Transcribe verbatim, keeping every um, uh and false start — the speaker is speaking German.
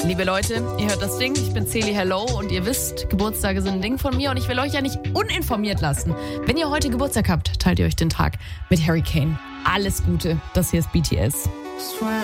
Liebe Leute, ihr hört das Ding, ich bin Celi Hello und ihr wisst, Geburtstage sind ein Ding von mir und ich will euch ja nicht uninformiert lassen. Wenn ihr heute Geburtstag habt, teilt ihr euch den Tag mit Harry Kane. Alles Gute, das hier ist B T S.